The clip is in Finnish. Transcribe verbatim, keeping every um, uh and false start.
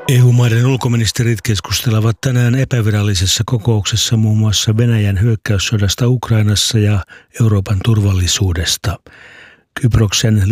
E U-maiden ulkoministerit keskustelevat tänään epävirallisessa kokouksessa muun muassa Venäjän hyökkäyssodasta Ukrainassa ja Euroopan turvallisuudesta. Kyproksen